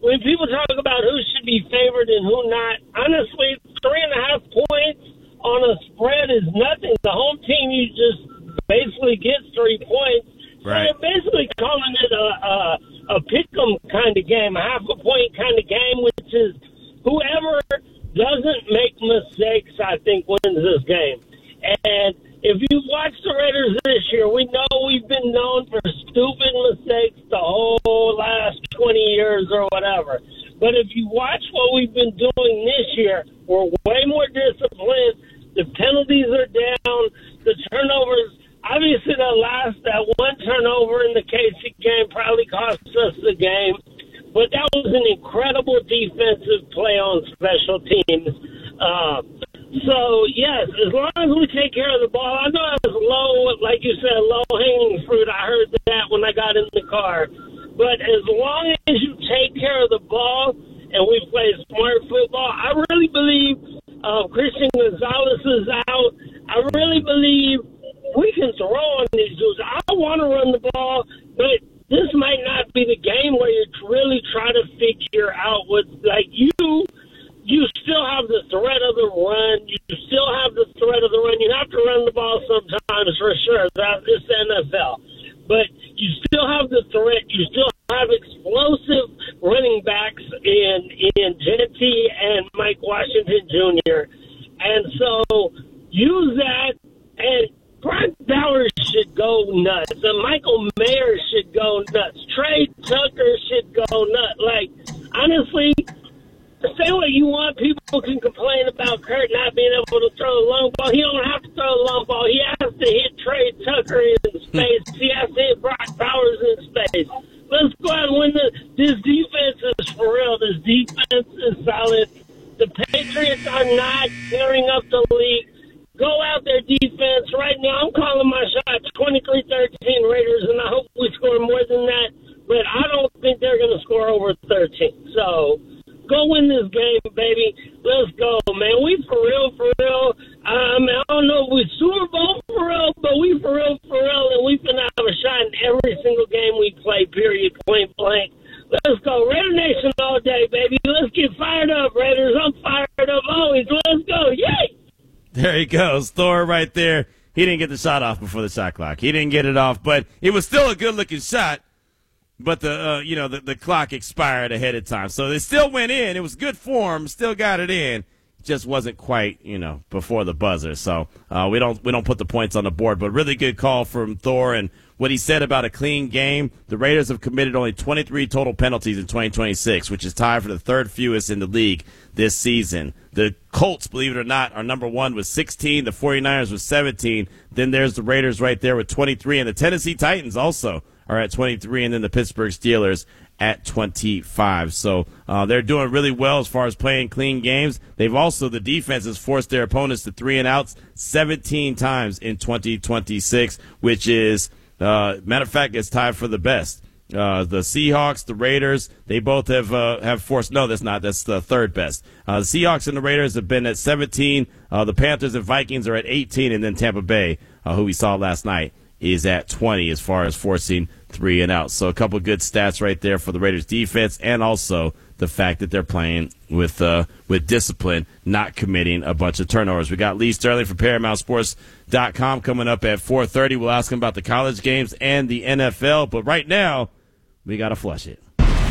when people talk about who should be favored and who not, honestly, 3.5 points on a spread is nothing. The home team, you just basically gets 3 points. Right. So they're basically calling it a pick-em kind of game, a half-a-point kind of game, which is whoever doesn't make mistakes, I think, wins this game. And if you watch the Raiders this year, we know we've been known for stupid mistakes the whole last 20 years or whatever. But if you watch what we've been doing this year, we're way more disciplined. The penalties are down. The turnovers, obviously that one turnover in the KC game probably cost us the game. But that was an incredible defensive play on special teams. So, yes, as long as we take care of the ball, I know it's low, like you said, low-hanging fruit. I heard that when I got in the car. But as long as you take care of the ball and we play smart football, I really believe Christian Gonzalez is out. I really believe we can throw on these dudes. I want to run the ball, but this might not be the game where you really try to figure out what, like, you still have the threat of the run. You still have the threat of the run. You have to run the ball sometimes for sure. It's the NFL. But you still have the threat. You still have explosive running backs in Genty and Mike Washington Jr. And so use that, and Brock Bowers should go nuts. And Michael Mayer should go nuts. Trey Tucker should go nuts. Like, honestly, say what you want. People can complain about Kurt not being able to throw a long ball. He don't have to throw a long ball. He has to hit Trey Tucker in space. He has to hit Brock Bowers in space. Let's go out and win this defense is for real. This defense is solid. The Patriots are not tearing up the league. Go out there, defense. Right now, I'm calling my shot 23-13 Raiders, and I hope we score more than that. But I don't think they're going to score over 13. So go win this game, baby. Let's go, man. We for real, for real. I don't know if we Super Bowl for real, but we for real, and we finna have a shot in every single game we play, period, point blank. Let's go. Raider Nation all day, baby. Let's get fired up, Raiders. I'm fired up always. Let's go. Yay! There he goes. Thor right there. He didn't get the shot off before the shot clock. He didn't get it off, but it was still a good-looking shot. But the clock expired ahead of time. So they still went in. It was good form, still got it in. Just wasn't quite, before the buzzer. So we don't put the points on the board. But really good call from Thor, and what he said about a clean game. The Raiders have committed only 23 total penalties in 2026, which is tied for the third fewest in the league this season. The Colts, believe it or not, are number one with 16. The 49ers with 17. Then there's the Raiders right there with 23. And the Tennessee Titans also are at 23. And then the Pittsburgh Steelers at 25. So they're doing really well as far as playing clean games. They've also, the defense has forced their opponents to 3-and-outs 17 times in 2026, which is, matter of fact, it's tied for the best. The Seahawks, the Raiders, they both have forced. No, that's not. That's the third best. The Seahawks and the Raiders have been at 17. The Panthers and Vikings are at 18, and then Tampa Bay, who we saw last night, is at 20 as far as forcing 3-and-out. So a couple good stats right there for the Raiders defense, and also the fact that they're playing with discipline, not committing a bunch of turnovers. We got Lee Sterling from ParamountSports.com coming up at 4:30. We'll ask him about the college games and the NFL, but right now we got to flush it.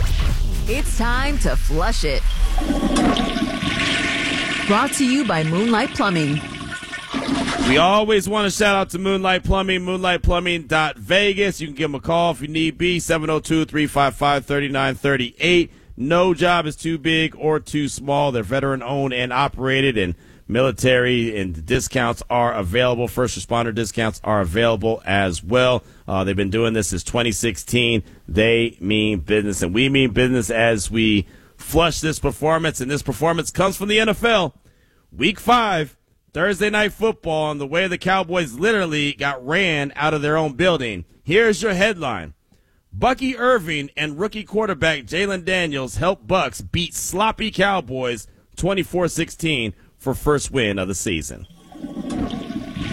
It's time to flush it. Brought to you by Moonlight Plumbing. We always want to shout out to Moonlight Plumbing, moonlightplumbing.vegas. You can give them a call if you need be, 702-355-3938. No job is too big or too small. They're veteran-owned and operated, and military and discounts are available. First responder discounts are available as well. They've been doing this since 2016. They mean business, and we mean business as we flush this performance, and this performance comes from the NFL. Week 5. Thursday Night Football, and the way the Cowboys literally got ran out of their own building. Here's your headline. Bucky Irving and rookie quarterback Jalen Daniels helped Bucks beat sloppy Cowboys 24-16 for first win of the season.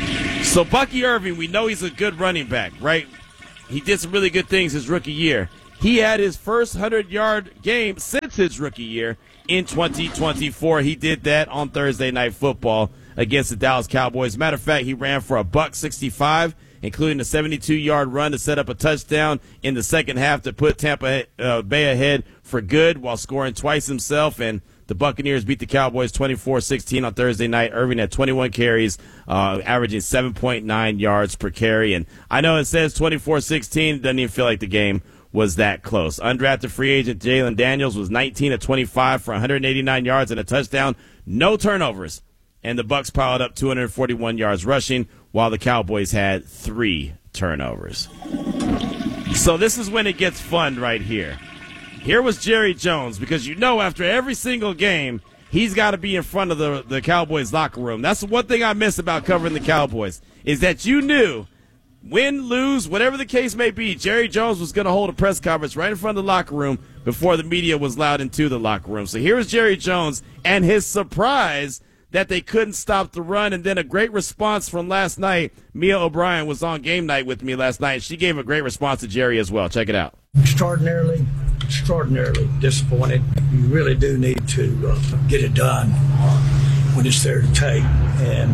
So Bucky Irving, we know he's a good running back, right? He did some really good things his rookie year. He had his first 100-yard game since his rookie year in 2024. He did that on Thursday Night Football against the Dallas Cowboys. Matter of fact, he ran for $165, including a 72-yard run to set up a touchdown in the second half to put Tampa Bay ahead for good while scoring twice himself. And the Buccaneers beat the Cowboys 24-16 on Thursday night. Irving had 21 carries, averaging 7.9 yards per carry. And I know it says 24-16. It doesn't even feel like the game was that close. Undrafted free agent Jalen Daniels was 19 of 25 for 189 yards and a touchdown. No turnovers. And the Bucs piled up 241 yards rushing, while the Cowboys had 3 turnovers. So this is when it gets fun right here. Here was Jerry Jones, because after every single game, he's got to be in front of the Cowboys locker room. That's the one thing I miss about covering the Cowboys, is that you knew, win, lose, whatever the case may be, Jerry Jones was going to hold a press conference right in front of the locker room before the media was allowed into the locker room. So here was Jerry Jones and his surprise that they couldn't stop the run, and then a great response from last night. Mia O'Brien was on game night with me last night. She gave a great response to Jerry as well. Check it out. Extraordinarily disappointed. You really do need to get it done when it's there to take. And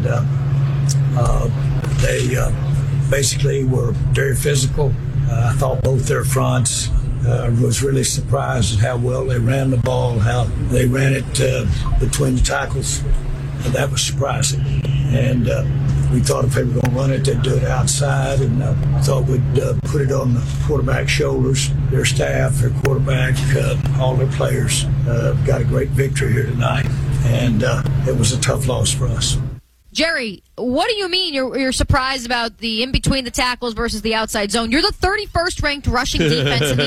they basically were very physical. I thought both their fronts. Was really surprised at how well they ran the ball, how they ran it between the tackles. That was surprising. And we thought if they were going to run it, they'd do it outside. And thought we'd put it on the quarterback's shoulders. Their staff, their quarterback, all their players got a great victory here tonight. And it was a tough loss for us. Jerry, what do you mean you're surprised about the in-between the tackles versus the outside zone? You're the 31st ranked rushing defense in the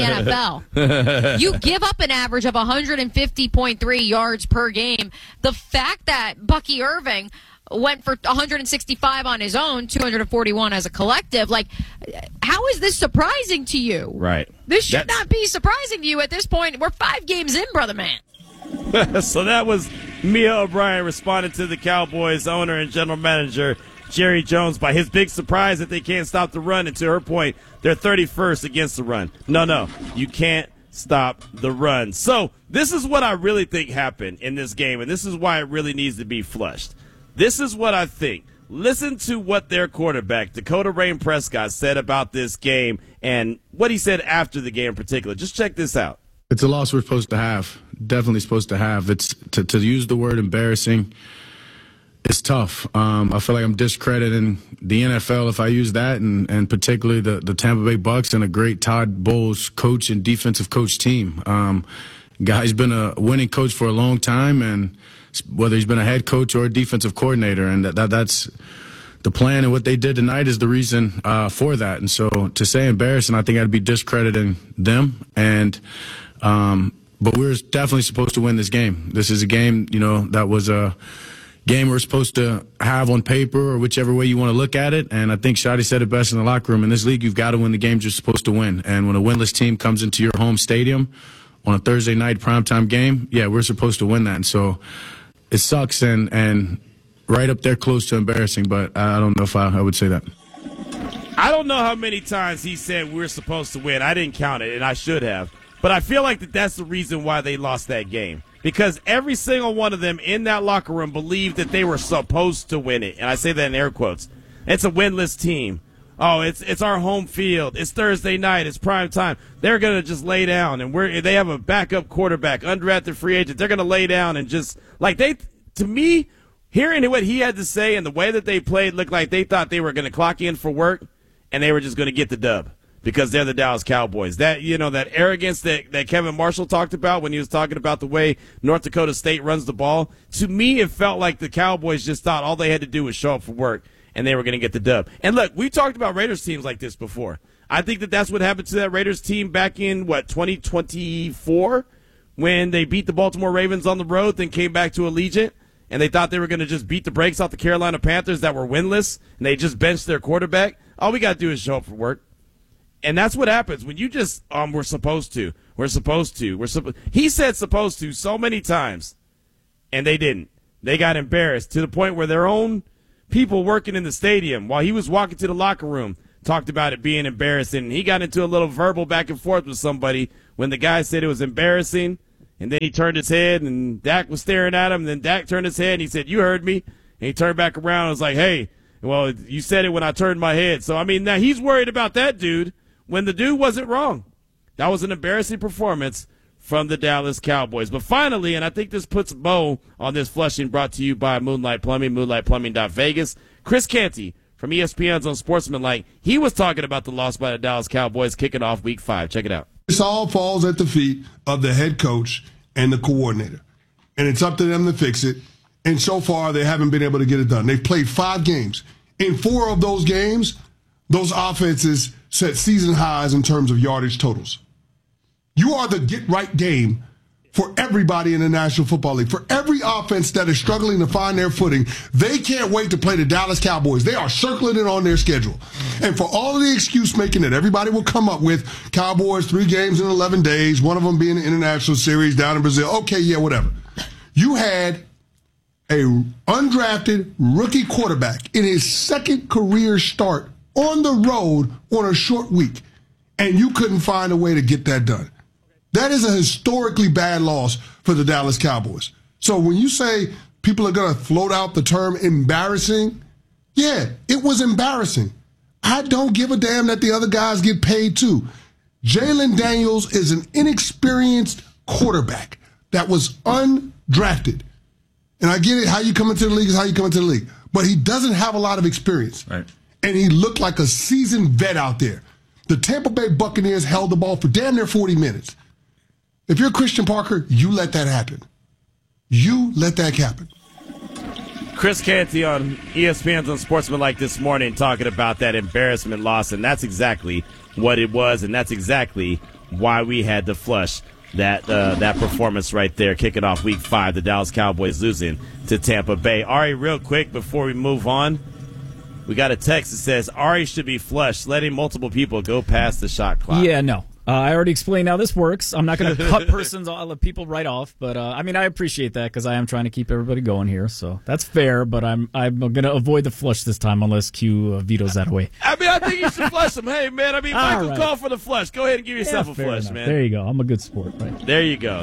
NFL. You give up an average of 150.3 yards per game. The fact that Bucky Irving went for 165 on his own, 241 as a collective, how is this surprising to you? Right. This should not be surprising to you at this point. We're 5 games in, brother man. So that was Mia O'Brien responding to the Cowboys owner and general manager Jerry Jones by his big surprise that they can't stop the run. And to her point, they're 31st against the run. No, you can't stop the run. So this is what I really think happened in this game, and this is why it really needs to be flushed. This is what I think. Listen to what their quarterback, Dakota Rain Prescott, said about this game and what he said after the game in particular. Just check this out. It's a loss we're supposed to have. Definitely supposed to have. It's to use the word embarrassing. It's tough. I feel like I'm discrediting the NFL if I use that, and particularly the Tampa Bay Bucs and a great Todd Bowles coach and defensive coach team. Guy's been a winning coach for a long time, and whether he's been a head coach or a defensive coordinator, and that's the plan, and what they did tonight is the reason for that. And so to say embarrassing, I think I'd be discrediting them. And but we're definitely supposed to win this game. This is a game, that was a game we're supposed to have on paper, or whichever way you want to look at it. And I think Shadi said it best in the locker room. In this league, you've got to win the games you're supposed to win. And when a winless team comes into your home stadium on a Thursday night primetime game, we're supposed to win that. And so it sucks and right up there close to embarrassing, but I don't know if I would say that. I don't know how many times he said we're supposed to win. I didn't count it, and I should have. But I feel like that's the reason why they lost that game. Because every single one of them in that locker room believed that they were supposed to win it. And I say that in air quotes. It's a winless team. Oh, it's our home field. It's Thursday night. It's prime time. They're going to just lay down. And they have a backup quarterback, undrafted free agent. They're going to lay down and just, to me, hearing what he had to say and the way that they played looked like they thought they were going to clock in for work and they were just going to get the dub. Because they're the Dallas Cowboys. That that arrogance that Kevin Marshall talked about when he was talking about the way North Dakota State runs the ball, to me it felt like the Cowboys just thought all they had to do was show up for work and they were going to get the dub. And look, we talked about Raiders teams like this before. I think that's what happened to that Raiders team back in 2024 when they beat the Baltimore Ravens on the road, then came back to Allegiant, and they thought they were going to just beat the brakes off the Carolina Panthers that were winless, and they just benched their quarterback. All we got to do is show up for work. And that's what happens when you just, we're supposed to. He said supposed to so many times, and they didn't. They got embarrassed to the point where their own people working in the stadium, while he was walking to the locker room, talked about it being embarrassing. He got into a little verbal back and forth with somebody when the guy said it was embarrassing, and then he turned his head, and Dak was staring at him, and then Dak turned his head, and he said, "You heard me." And he turned back around and was like, "Hey, well, you said it when I turned my head." So, I mean, now he's worried about that dude when the dude wasn't wrong. That was an embarrassing performance from the Dallas Cowboys. But finally, and I think this puts a bow on this Flushing, brought to you by Moonlight Plumbing, moonlightplumbing.vegas. Chris Canty from ESPN's on Sportsmanlike, he was talking about the loss by the Dallas Cowboys kicking off Week 5. Check it out. This all falls at the feet of the head coach and the coordinator. And it's up to them to fix it. And so far, they haven't been able to get it done. They've played 5 games. In 4 of those games, those offenses set season highs in terms of yardage totals. You are the get-right game for everybody in the National Football League. For every offense that is struggling to find their footing, they can't wait to play the Dallas Cowboys. They are circling it on their schedule. And for all of the excuse making that everybody will come up with, Cowboys, 3 games in 11 days, one of them being the international series down in Brazil. Okay, yeah, whatever. You had a undrafted rookie quarterback in his second career start on the road on a short week, and you couldn't find a way to get that done. That is a historically bad loss for the Dallas Cowboys. So when you say people are going to float out the term embarrassing, yeah, it was embarrassing. I don't give a damn that the other guys get paid too. Jalen Daniels is an inexperienced quarterback that was undrafted. And I get it, how you come into the league is how you come into the league. But he doesn't have a lot of experience. Right. And he looked like a seasoned vet out there. The Tampa Bay Buccaneers held the ball for damn near 40 minutes. If you're Christian Parker, you let that happen. You let that happen. Chris Canty on ESPN's on Sportsmanlike this morning talking about that embarrassment loss, and that's exactly what it was, and that's exactly why we had to flush that performance right there, kicking off Week 5, the Dallas Cowboys losing to Tampa Bay. Ari, real quick before we move on, we got a text that says Ari should be flushed, letting multiple people go past the shot clock. Yeah, no. I already explained how this works. I'm not going to cut people right off, but I mean, I appreciate that because I am trying to keep everybody going here, so that's fair. But I'm going to avoid the flush this time unless Q vetoes that away. I mean, I think you should flush him. Hey, man, I mean, Michael called for the flush. Go ahead and give yourself a flush, enough. man. There you go. I'm a good sport, right? There you go.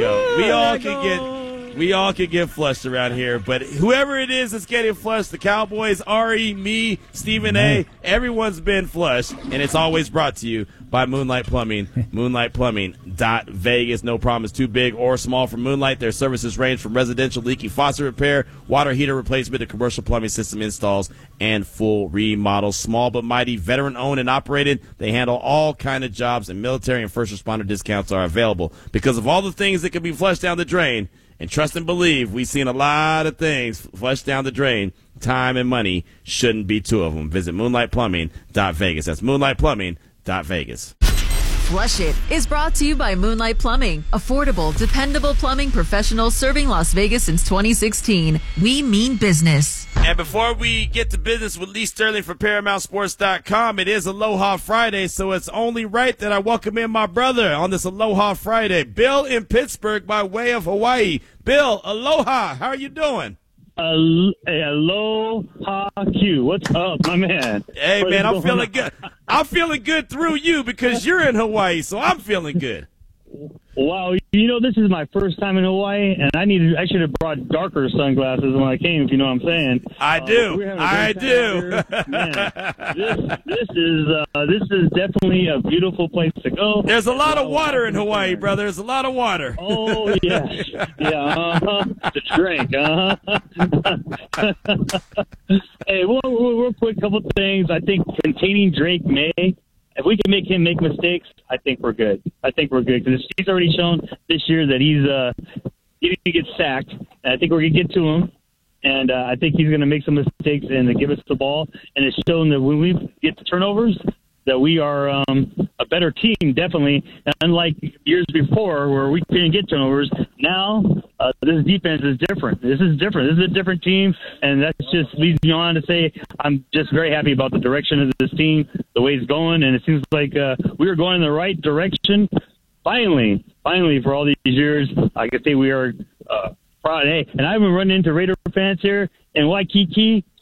We all can get flushed around here, but whoever it is that's getting flushed, the Cowboys, Ari, me, Stephen A., everyone's been flushed, and it's always brought to you by Moonlight Plumbing, moonlightplumbing.vegas. No problem is too big or small for Moonlight. Their services range from residential leaky faucet repair, water heater replacement, to commercial plumbing system installs and full remodels. Small but mighty, veteran-owned and operated. They handle all kind of jobs, and military and first responder discounts are available. Because of all the things that can be flushed down the drain, and trust and believe, we've seen a lot of things flushed down the drain. Time and money shouldn't be 2 of them. Visit moonlightplumbing.vegas. That's moonlightplumbing.vegas. Flush It is brought to you by Moonlight Plumbing. Affordable, dependable plumbing professionals serving Las Vegas since 2016. We mean business. And before we get to business with Lee Sterling from ParamountSports.com, it is Aloha Friday, so it's only right that I welcome in my brother on this Aloha Friday, Bill in Pittsburgh by way of Hawaii. Bill, aloha. How are you doing? Aloha Q. What's up, my man? Hey, man, I'm feeling good. I'm feeling good through you because you're in Hawaii, so I'm feeling good. Wow, you know, this is my first time in Hawaii, and I should have brought darker sunglasses when I came, if you know what I'm saying. I do. Man, this is definitely a beautiful place to go. There's a lot of water in Hawaii, brother. There's a lot of water. Oh, yes. Yeah, to drink, Hey, real quick, couple things. I think containing Drake May. If we can make him make mistakes, I think we're good. Because he's already shown this year that he gets sacked. And I think we're going to get to him. And I think he's going to make some mistakes and give us the ball. And it's shown that when we get the turnovers, that we are a better team, definitely. Unlike years before where we didn't get turnovers, now this defense is different. This is a different team, and that just leads me on to say I'm just very happy about the direction of this team, the way it's going, and it seems like we are going in the right direction. Finally, for all these years, I can say we are proud. Hey, and I've been running into Raider fans here in Waikiki.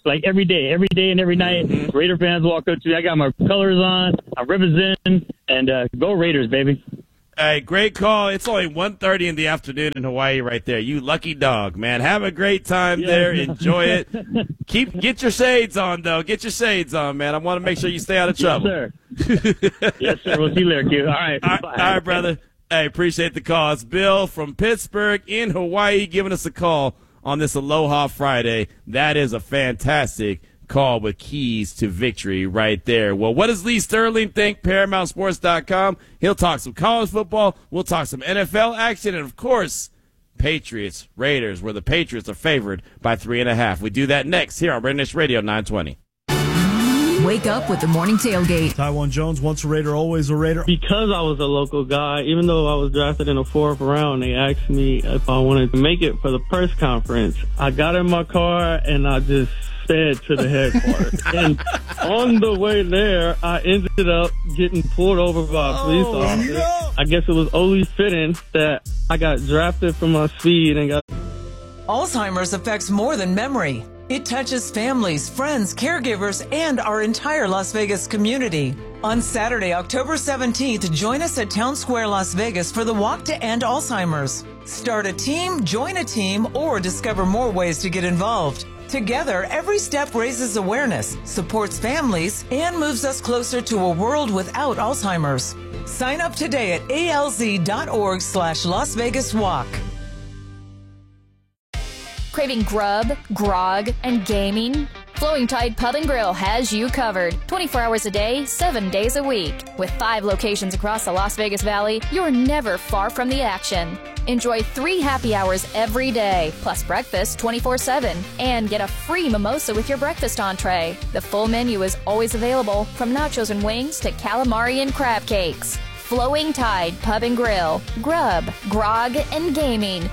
like every day and every night. Raider fans walk up to me. I got my colors on. I'm representing, and go Raiders, baby. Hey, great call. It's only 1:30 in the afternoon in Hawaii right there. You lucky dog, man. Have a great time there. Enjoy it. Get your shades on, though. Get your shades on, man. I want to make sure you stay out of trouble. Yes, sir. Yes, sir. We'll see you later, Q. All right. All right, brother. Hey, appreciate the call. It's Bill from Pittsburgh in Hawaii giving us a call on this Aloha Friday. That is a fantastic call with keys to victory right there. Well, what does Lee Sterling think? ParamountSports.com. He'll talk some college football. We'll talk some NFL action. And, of course, Patriots, Raiders, where the Patriots are favored by 3.5. We do that next here on Raider Nation Radio 920. Wake up with the morning tailgate. Tywan Jones, once a Raider, always a Raider. Because I was a local guy, even though I was drafted in the 4th round, they asked me if I wanted to make it for the press conference. I got in my car and I just sped to the headquarters. And on the way there, I ended up getting pulled over by a police officer. No. I guess it was only fitting that I got drafted for my speed and got... Alzheimer's affects more than memory. It touches families, friends, caregivers, and our entire Las Vegas community. On Saturday, October 17th, join us at Town Square, Las Vegas for the Walk to End Alzheimer's. Start a team, join a team, or discover more ways to get involved. Together, every step raises awareness, supports families, and moves us closer to a world without Alzheimer's. Sign up today at alz.org/Las Vegas Walk. Craving grub, grog, and gaming? Flowing Tide Pub & Grill has you covered 24 hours a day, 7 days a week. With 5 locations across the Las Vegas Valley, you're never far from the action. Enjoy 3 happy hours every day, plus breakfast 24/7, and get a free mimosa with your breakfast entree. The full menu is always available, from nachos and wings to calamari and crab cakes. Flowing Tide Pub & Grill. Grub, grog, and gaming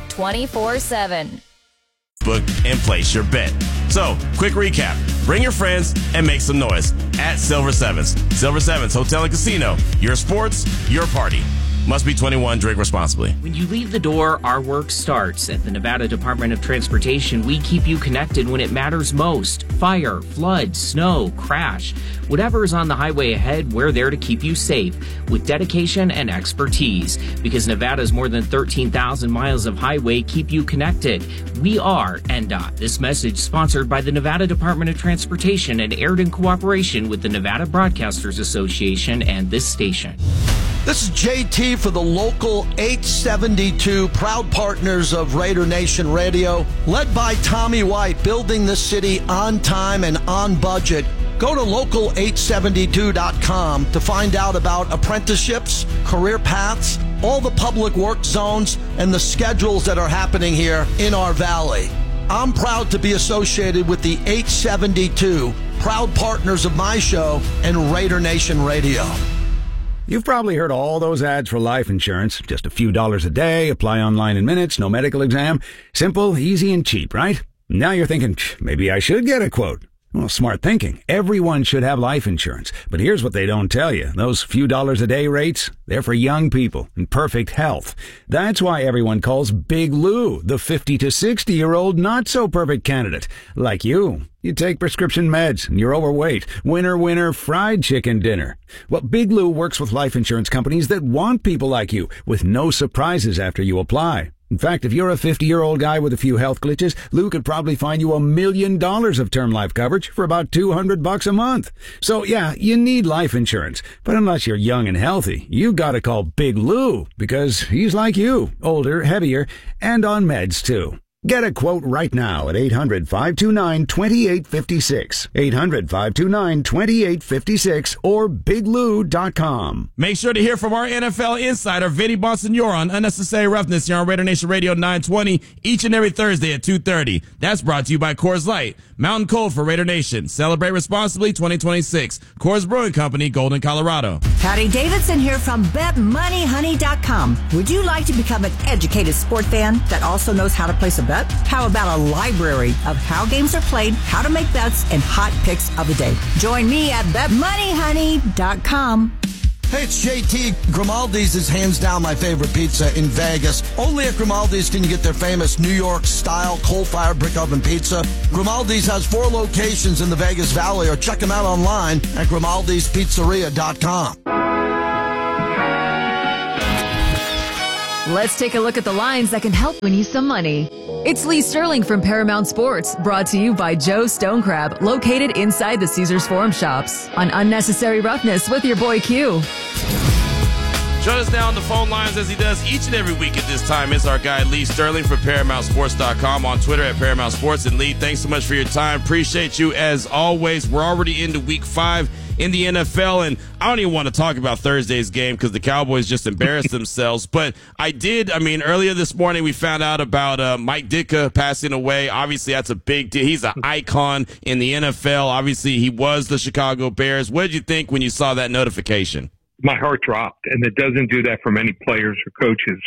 24/7. Book and place your bet. So, quick recap. Bring your friends and make some noise at Silver Sevens. Silver Sevens Hotel and Casino. Your sports, your party. Must be 21. Drink responsibly. When you leave the door, our work starts. At the Nevada Department of Transportation, we keep you connected when it matters most. Fire, flood, snow, crash. Whatever is on the highway ahead, we're there to keep you safe with dedication and expertise. Because Nevada's more than 13,000 miles of highway keep you connected. We are NDOT. This message sponsored by the Nevada Department of Transportation and aired in cooperation with the Nevada Broadcasters Association and this station. This is JT for the Local 872, proud partners of Raider Nation Radio. Led by Tommy White, building the city on time and on budget. Go to local872.com to find out about apprenticeships, career paths, all the public work zones, and the schedules that are happening here in our valley. I'm proud to be associated with the 872, proud partners of my show and Raider Nation Radio. You've probably heard all those ads for life insurance. Just a few dollars a day, apply online in minutes, no medical exam. Simple, easy, and cheap, right? Now you're thinking, maybe I should get a quote. Well, smart thinking. Everyone should have life insurance. But here's what they don't tell you. Those few dollars a day rates, they're for young people in perfect health. That's why everyone calls Big Lou the 50 to 60-year-old not-so-perfect candidate. Like you. You take prescription meds and you're overweight. Winner, winner, fried chicken dinner. Well, Big Lou works with life insurance companies that want people like you with no surprises after you apply. In fact, if you're a 50-year-old guy with a few health glitches, Lou could probably find you $1 million of term life coverage for about $200 a month. So yeah, you need life insurance. But unless you're young and healthy, you gotta call Big Lou because he's like you, older, heavier, and on meds too. Get a quote right now at 800-529-2856. 800-529-2856 or biglou.com. Make sure to hear from our NFL insider, Vinny Bonsignore, on Unnecessary Roughness here on Raider Nation Radio 920 each and every Thursday at 2:30. That's brought to you by Coors Light. Mountain Cold for Raider Nation. Celebrate responsibly 2026. Coors Brewing Company, Golden, Colorado. Patty Davidson here from BetMoneyHoney.com. Would you like to become an educated sport fan that also knows how to place a bet? How about a library of how games are played, how to make bets, and hot picks of the day? Join me at BetMoneyHoney.com. Hey, it's JT. Grimaldi's is hands down my favorite pizza in Vegas. Only at Grimaldi's can you get their famous New York-style coal-fired brick oven pizza. Grimaldi's has 4 locations in the Vegas Valley, or check them out online at grimaldispizzeria.com. Let's take a look at the lines that can help win you some money. It's Lee Sterling from Paramount Sports, brought to you by Joe Stonecrab, located inside the Caesars Forum shops. On unnecessary roughness with your boy Q. Join us now on the phone lines as he does each and every week at this time. It's our guy Lee Sterling from ParamountSports.com, on Twitter at Paramount Sports. And Lee, thanks so much for your time. Appreciate you as always. We're already into week 5 in the NFL, and I don't even want to talk about Thursday's game because the Cowboys just embarrassed themselves. But earlier this morning we found out about Mike Ditka passing away. Obviously, that's a big deal. He's an icon in the NFL. Obviously, he was the Chicago Bears. What did you think when you saw that notification? My heart dropped, and it doesn't do that for many players or coaches.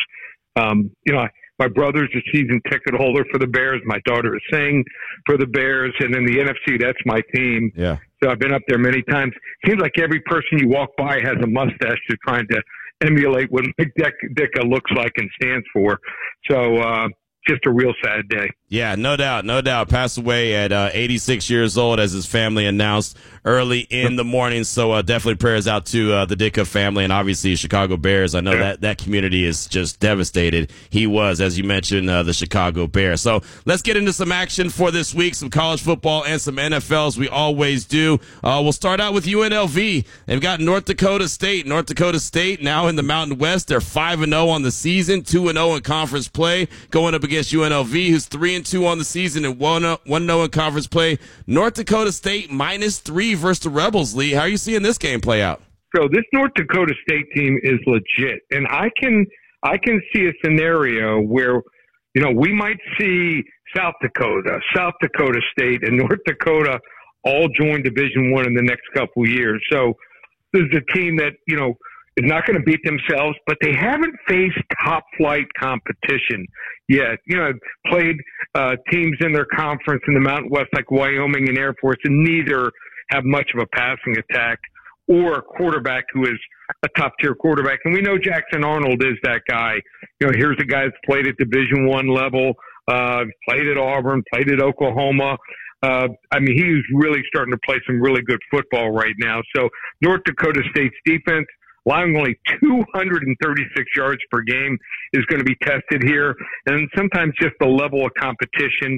My brother's a season ticket holder for the Bears. My daughter is singing for the Bears, and in the NFC, that's my team. Yeah. So I've been up there many times. Seems like every person you walk by has a mustache to trying to emulate what Mike Ditka looks like and stands for. So just a real sad day. Yeah, no doubt. Passed away at 86 years old, as his family announced early in the morning. So definitely prayers out to the Ditka family and obviously Chicago Bears. I know that community is just devastated. He was, as you mentioned, the Chicago Bears. So let's get into some action for this week, some college football and some NFL, as we always do. We'll start out with UNLV. They've got North Dakota State. North Dakota State now in the Mountain West. They're 5-0 on the season, 2-0 in conference play, going up against UNLV, who's 3-2 on the season and 1-0 in conference play. North Dakota State -3 versus the Rebels. Lee, how are you seeing this game play out? So this North Dakota State team is legit, and I can see a scenario where we might see South Dakota State, and North Dakota all join Division I in the next couple of years. So this is a team that is not going to beat themselves, but they haven't faced top-flight competition yet. Played teams in their conference in the Mountain West like Wyoming and Air Force, and neither have much of a passing attack or a quarterback who is a top-tier quarterback. And we know Jackson Arnold is that guy. Here's a guy that's played at Division I level, played at Auburn, played at Oklahoma. He's really starting to play some really good football right now. So North Dakota State's defense, allowing only 236 yards per game, is going to be tested here. And sometimes just the level of competition,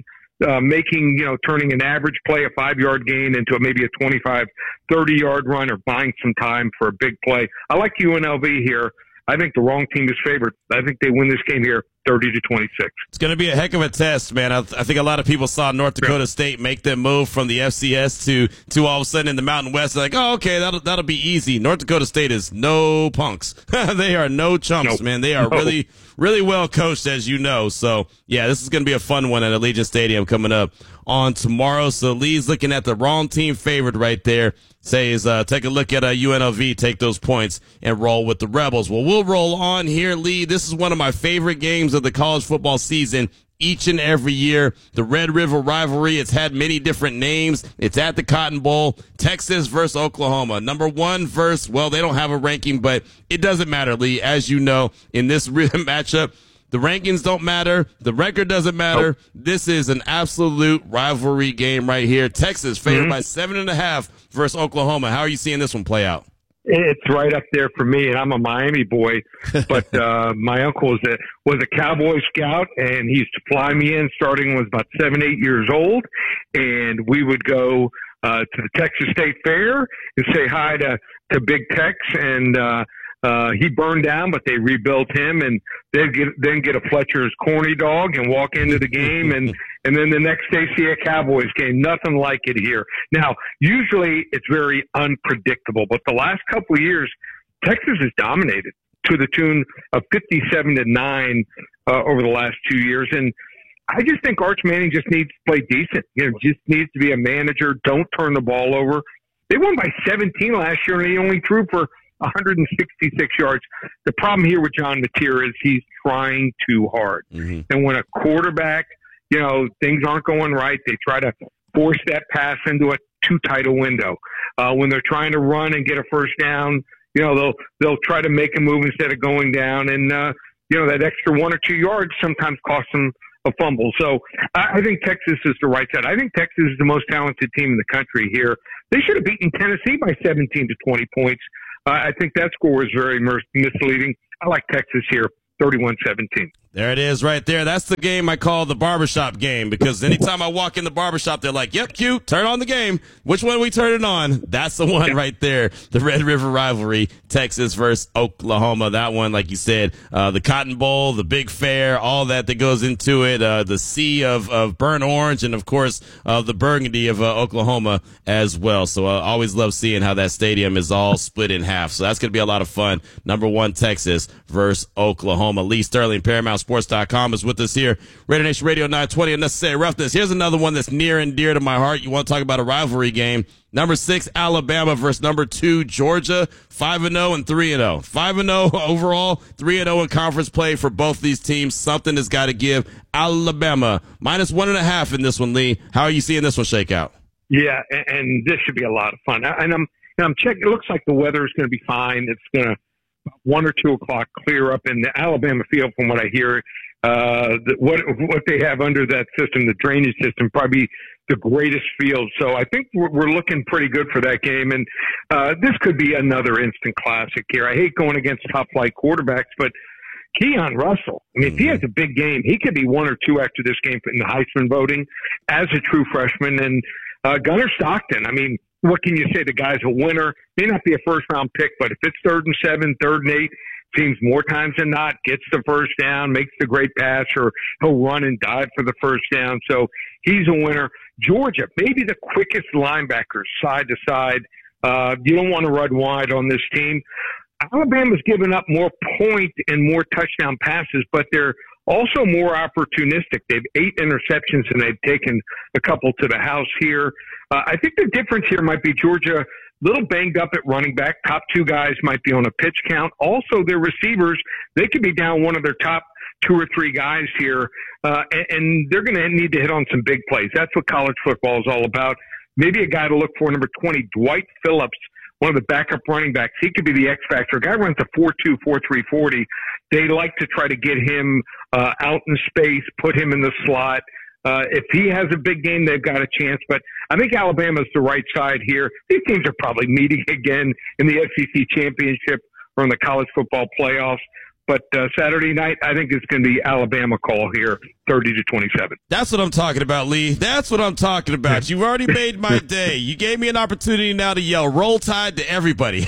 turning an average play, a 5-yard gain, into maybe a 25, 30-yard run, or buying some time for a big play. I like UNLV here. I think the wrong team is favored. I think they win this game here 30-26. It's going to be a heck of a test, man. I think a lot of people saw North Dakota State make them move from the FCS to all of a sudden in the Mountain West. They're like, oh, okay, that'll be easy. North Dakota State is no punks. They are no chumps, man. They are really, really well coached, as you know. So, yeah, this is going to be a fun one at Allegiant Stadium coming up on tomorrow. So Lee's looking at the wrong team favored right there. Says, take a look at UNLV, take those points, and roll with the Rebels. Well, we'll roll on here, Lee. This is one of my favorite games of the college football season each and every year. The Red River rivalry. It's had many different names. It's at the Cotton Bowl. Texas versus Oklahoma. Number 1 versus, well, they don't have a ranking, but it doesn't matter, Lee. As you know, in this matchup, the rankings don't matter. The record doesn't matter. Nope. This is an absolute rivalry game right here. Texas favored by 7.5 versus Oklahoma. How are you seeing this one play out? It's right up there for me, and I'm a Miami boy. But my uncle was a Cowboy scout, and he used to fly me in starting when I was about 7, 8 years old. And we would go to the Texas State Fair and say hi to Big Tex, and he burned down, but they rebuilt him, and then get a Fletcher's corny dog and walk into the game, and then the next day see a Cowboys game. Nothing like it here. Now, usually it's very unpredictable, but the last couple of years, Texas has dominated to the tune of 57-9 over the last 2 years, and I just think Arch Manning just needs to play decent. Just needs to be a manager. Don't turn the ball over. They won by 17 last year, and he only threw for 166 yards. The problem here with John Mateer is he's trying too hard. Mm-hmm. And when a quarterback, things aren't going right, they try to force that pass into a too tight a window. When they're trying to run and get a first down, they'll try to make a move instead of going down, and that extra 1 or 2 yards sometimes costs them a fumble. So I think Texas is the right side. I think Texas is the most talented team in the country here. They should have beaten Tennessee by 17 to 20 points. I think that score is very misleading. I like Texas here, 31-17. There it is right there. That's the game I call the barbershop game, because anytime I walk in the barbershop, they're like, yep, Q, turn on the game. Which one we turn it on? That's the one right there. The Red River rivalry, Texas versus Oklahoma. That one, like you said, the Cotton Bowl, the big fair, all that goes into it, the sea of burnt orange, and, of course, the burgundy of Oklahoma as well. So I always love seeing how that stadium is all split in half. So that's going to be a lot of fun. Number 1, Texas versus Oklahoma. Lee Sterling, ParamountSports.com is with us here. Raider Nation Radio 920, Unnecessary Roughness. Here's another one that's near and dear to my heart. You want to talk about a rivalry game. Number 6, Alabama versus number 2, Georgia. 5-0 and 3-0. 5-0 overall, 3-0 in conference play for both these teams. Something has got to give. Alabama, -1.5 in this one, Lee. How are you seeing this one shake out? Yeah, and this should be a lot of fun. And I'm checking. It looks like the weather is going to be fine. It's going to 1 or 2 o'clock clear up in the Alabama field, from what I hear. What they have under that system, the drainage system, probably the greatest field. So I think we're looking pretty good for that game. And this could be another instant classic here. I hate going against top flight quarterbacks, but Keon Russell, I mean, if he has a big game, he could be 1 or 2 after this game in the Heisman voting as a true freshman. And Gunnar Stockton, I mean, what can you say? The guy's a winner. May not be a first-round pick, but if it's 3rd and 7, 3rd and 8, seems more times than not, gets the first down, makes the great pass, or he'll run and dive for the first down. So he's a winner. Georgia, maybe the quickest linebackers side to side. You don't want to run wide on this team. Alabama's given up more point and more touchdown passes, but they're also more opportunistic. They've 8 interceptions, and they've taken a couple to the house here. I think the difference here might be Georgia a little banged up at running back. Top 2 guys might be on a pitch count. Also, their receivers, they could be down one of their top 2 or 3 guys here, and they're going to need to hit on some big plays. That's what college football is all about. Maybe a guy to look for, number 20, Dwight Phillips, one of the backup running backs. He could be the X factor. A guy runs a 4.2, 4.3 40. They like to try to get him out in space, put him in the slot. If he has a big game, they've got a chance. But I think Alabama's the right side here. These teams are probably meeting again in the SEC championship or in the college football playoffs. But Saturday night, I think it's going to be Alabama call here, 30-27. That's what I'm talking about, Lee. That's what I'm talking about. You've already made my day. You gave me an opportunity now to yell Roll Tide to everybody.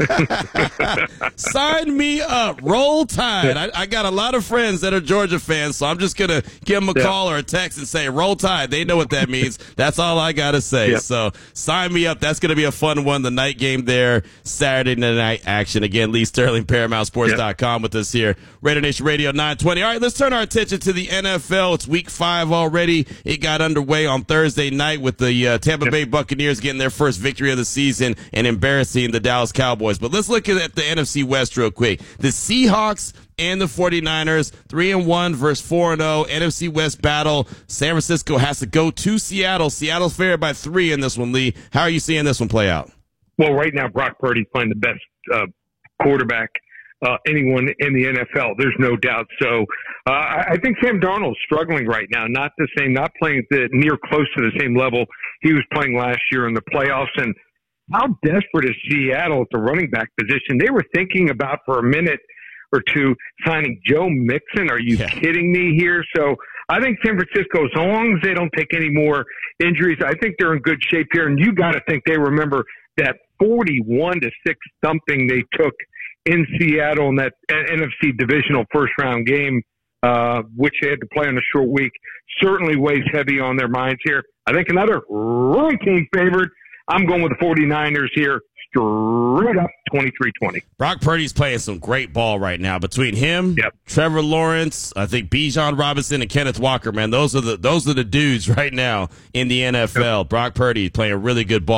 Sign me up. Roll Tide. I got a lot of friends that are Georgia fans, so I'm just going to give them a call or a text and say Roll Tide. They know what that means. That's all I got to say. So sign me up. That's going to be a fun one. The night game there, Saturday night action. Again, Lee Sterling, ParamountSports.com with us here. Raider Nation Radio 920. All right, let's turn our attention to the NFL. It's week 5 already. It got underway on Thursday night with the Tampa Bay Buccaneers getting their first victory of the season and embarrassing the Dallas Cowboys. But let's look at the NFC West real quick. The Seahawks and the 49ers, 3-1 versus 4-0. NFC West battle. San Francisco has to go to Seattle. Seattle's favored by 3 in this one, Lee. How are you seeing this one play out? Well, right now, Brock Purdy's playing the best quarterback anyone in the NFL. There's no doubt. So I think Sam Darnold's struggling right now. Not playing at near close to the same level he was playing last year in the playoffs. And how desperate is Seattle at the running back position? They were thinking about for a minute or two signing Joe Mixon. Are you kidding me here? So I think San Francisco, as long as they don't take any more injuries, I think they're in good shape here. And you got to think they remember that 41-6 thumping they took in Seattle in that NFC divisional first-round game, which they had to play on a short week, certainly weighs heavy on their minds here. I think another ranking favorite, I'm going with the 49ers here, straight up 23-20. Brock Purdy's playing some great ball right now. Between him, Trevor Lawrence, I think Bijan Robinson and Kenneth Walker, man, those are the dudes right now in the NFL. Brock Purdy playing really good ball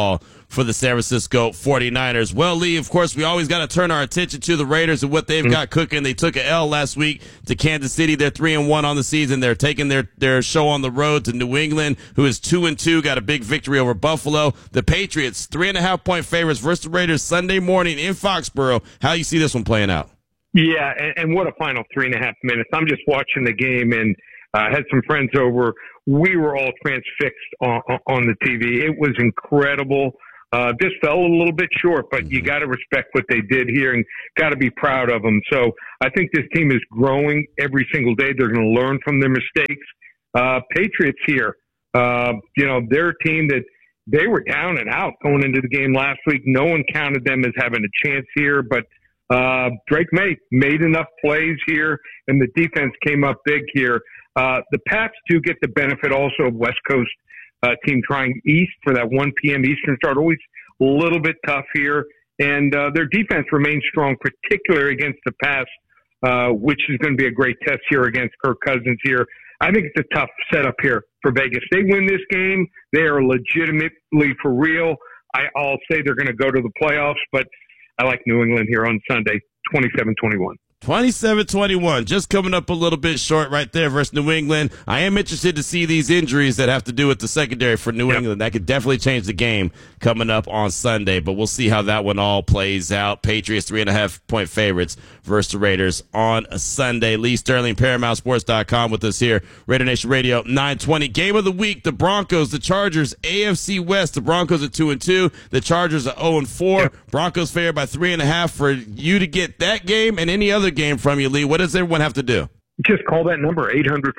for the San Francisco 49ers. Well, Lee, of course, we always got to turn our attention to the Raiders and what they've got cooking. They took an L last week to Kansas City. They're 3-1 on the season. They're taking their show on the road to New England, who is 2-2, got a big victory over Buffalo. The Patriots, 3.5-point favorites versus the Raiders Sunday morning in Foxborough. How you see this one playing out? Yeah, and what a final 3.5 minutes. I'm just watching the game and had some friends over. We were all transfixed on the TV. It was incredible. Just fell a little bit short, but you got to respect what they did here and got to be proud of them. So I think this team is growing every single day. They're going to learn from their mistakes. Patriots here, they're a team that they were down and out going into the game last week. No one counted them as having a chance here, but Drake May made enough plays here, and the defense came up big here. The Pats do get the benefit also of West Coast team trying east for that 1 p.m. Eastern start. Always a little bit tough here. And their defense remains strong, particularly against the Pats, which is going to be a great test here against Kirk Cousins here. I think it's a tough setup here for Vegas. They win this game, they are legitimately for real. I'll say they're going to go to the playoffs, but I like New England here on Sunday, 27-21. 27-21, just coming up a little bit short right there versus New England. I am interested to see these injuries that have to do with the secondary for New England. That could definitely change the game coming up on Sunday, but we'll see how that one all plays out. Patriots 3.5-point favorites versus the Raiders on a Sunday. Lee Sterling, ParamountSports.com with us here. Raider Nation Radio 920. Game of the week, the Broncos, the Chargers, AFC West. The Broncos are 2-2. The Chargers are 0-4. Broncos favored by 3.5. For you to get that game and any other game from you, Lee, what does everyone have to do? Just call that number,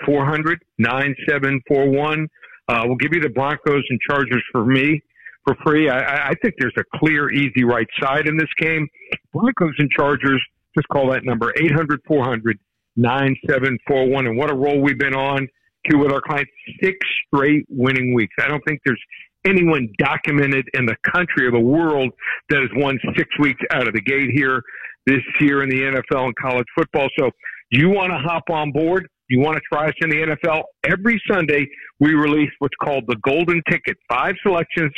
800-400-9741. We'll give you the Broncos and Chargers for free. I think there's a clear, easy right side in this game. Broncos and Chargers, just call that number, 800-400-9741. And what a roll we've been on, Q, with our clients, 6 straight winning weeks. I don't think there's anyone documented in the country or the world that has won 6 weeks out of the gate here this year in the NFL and college football. So you want to hop on board? You want to try us in the NFL? Every Sunday, we release what's called the Golden Ticket. 5 selections,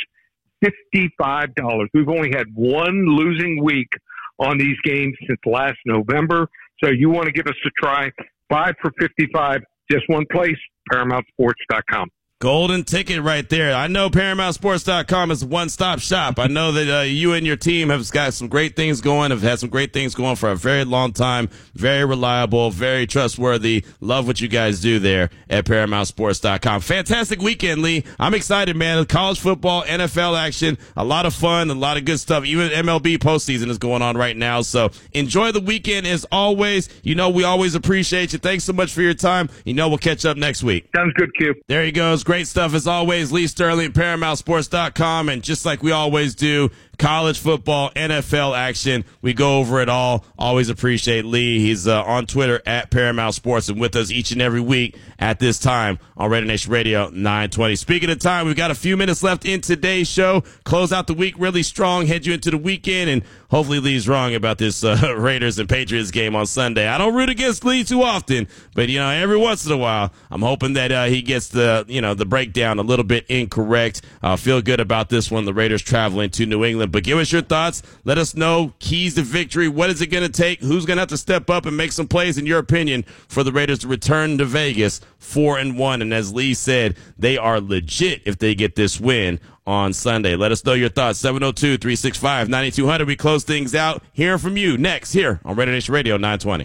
$55. We've only had one losing week on these games since last November. So you want to give us a try. 5 for $55, just one place, ParamountSports.com. Golden ticket right there. I know ParamountSports.com is a one-stop shop. I know that you and your team have got some great things going, have had some great things going for a very long time. Very reliable, very trustworthy. Love what you guys do there at ParamountSports.com. Fantastic weekend, Lee. I'm excited, man. College football, NFL action, a lot of fun, a lot of good stuff. Even MLB postseason is going on right now. So enjoy the weekend as always. You know we always appreciate you. Thanks so much for your time. You know we'll catch up next week. Sounds good, Q. There he goes. Great stuff as always. Lee Sterling, ParamountSports.com. And just like we always do, college football, NFL action. We go over it all. Always appreciate Lee. He's on Twitter at Paramount Sports and with us each and every week at this time on Raider Nation Radio 920. Speaking of time, we've got a few minutes left in today's show. Close out the week really strong, head you into the weekend, and hopefully Lee's wrong about this Raiders and Patriots game on Sunday. I don't root against Lee too often, but every once in a while, I'm hoping that he gets the breakdown a little bit incorrect. Feel good about this one. The Raiders traveling to New England. But give us your thoughts. Let us know keys to victory. What is it going to take? Who's going to have to step up and make some plays, in your opinion, for the Raiders to return to Vegas 4-1? And as Lee said, they are legit if they get this win on Sunday. Let us know your thoughts. 702-365-9200. We close things out. Hearing from you next here on Raider Nation Radio 920.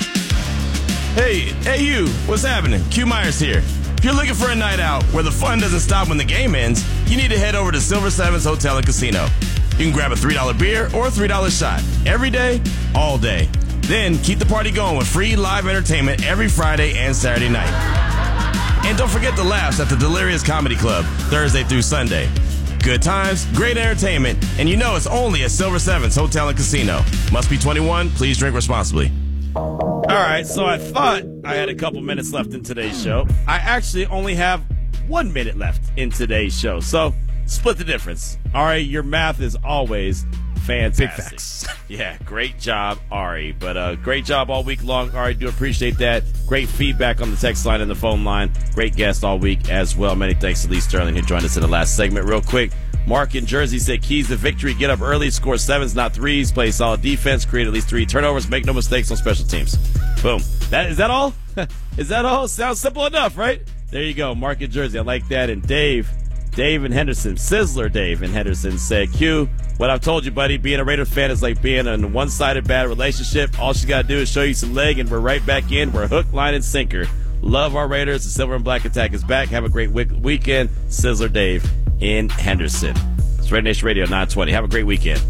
Hey, you. What's happening? Q Myers here. If you're looking for a night out where the fun doesn't stop when the game ends, you need to head over to Silver Sevens Hotel and Casino. You can grab a $3 beer or a $3 shot every day, all day. Then keep the party going with free live entertainment every Friday and Saturday night. And don't forget the laughs at the Delirious Comedy Club, Thursday through Sunday. Good times, great entertainment, and it's only at Silver Sevens Hotel and Casino. Must be 21. Please drink responsibly. All right, so I thought I had a couple minutes left in today's show. I actually only have 1 minute left in today's show, so split the difference. Ari, your math is always fantastic. Big facts. Yeah, great job, Ari. But great job all week long, Ari. Do appreciate that. Great feedback on the text line and the phone line. Great guest all week as well. Many thanks to Lee Sterling, who joined us in the last segment. Real quick, Mark in Jersey said keys to victory: get up early, score 7s, not 3s, play solid defense, create at least 3 turnovers, make no mistakes on special teams. Boom. Is that all? Is that all? Sounds simple enough, right? There you go, Mark in Jersey. I like that. And Dave in Henderson, Sizzler Dave in Henderson said, Q, what I've told you, buddy, being a Raiders fan is like being in a one-sided bad relationship. All she got to do is show you some leg, and we're right back in. We're hook, line, and sinker. Love our Raiders. The Silver and Black Attack is back. Have a great weekend. Sizzler Dave in Henderson. It's Raider Nation Radio 920. Have a great weekend.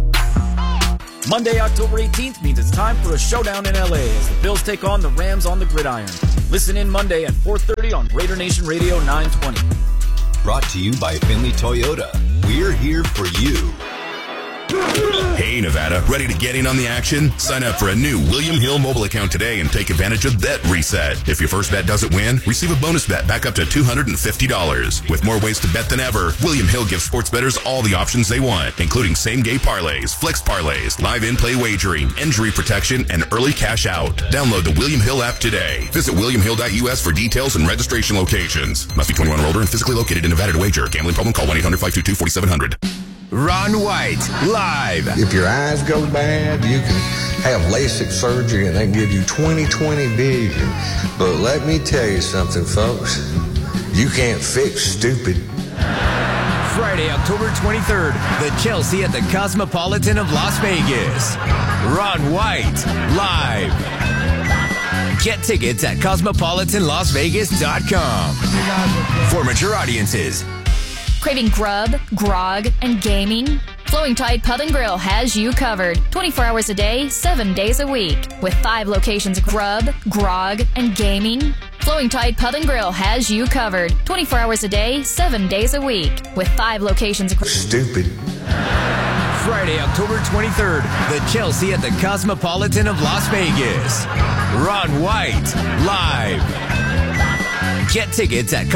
Monday, October 18th means it's time for a showdown in LA as the Bills take on the Rams on the gridiron. Listen in Monday at 4:30 on Raider Nation Radio 920. Brought to you by Finley Toyota. We're here for you. Hey, Nevada, ready to get in on the action? Sign up for a new William Hill mobile account today and take advantage of Bet Reset. If your first bet doesn't win, receive a bonus bet back up to $250. With more ways to bet than ever, William Hill gives sports bettors all the options they want, including same-game parlays, flex parlays, live in-play wagering, injury protection, and early cash out. Download the William Hill app today. Visit williamhill.us for details and registration locations. Must be 21 or older and physically located in Nevada to wager. Gambling problem? Call 1-800-522-4700. Ron White, live. If your eyes go bad, you can have LASIK surgery and they can give you 20/20 vision. But let me tell you something, folks. You can't fix stupid. Friday, October 23rd, the Chelsea at the Cosmopolitan of Las Vegas. Ron White, live. Get tickets at cosmopolitanlasvegas.com. For mature audiences. Craving grub, grog, and gaming? Flowing Tide Pub and Grill has you covered 24 hours a day, 7 days a week. With 5 locations of grub, grog, and gaming, Flowing Tide Pub and Grill has you covered 24 hours a day, 7 days a week. With 5 locations of stupid. Friday, October 23rd, the Chelsea at the Cosmopolitan of Las Vegas. Ron White, live. Get tickets at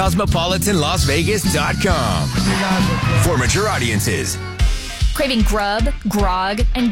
cosmopolitanlasvegas.com. For mature audiences. Craving grub, grog, and